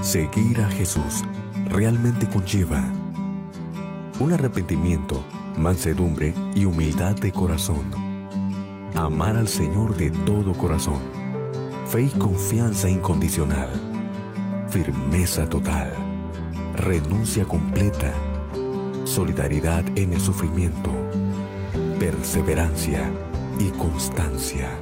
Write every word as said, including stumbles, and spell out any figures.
Seguir a Jesús realmente conlleva un arrepentimiento, mansedumbre y humildad de corazón. Amar al Señor de todo corazón. Fe y confianza incondicional. Firmeza total. Renuncia completa. Solidaridad en el sufrimiento. Perseverancia y constancia.